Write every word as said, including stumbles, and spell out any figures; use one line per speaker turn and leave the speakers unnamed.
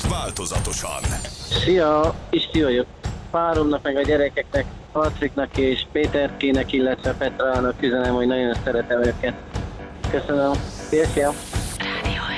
változatosan.
Szia, Isti vagyok. Páromnak, meg a gyerekeknek, Patriknak és Péterkének, illetve Petrának üzenem, hogy nagyon szeretem őket. Köszönöm. Szia, szia.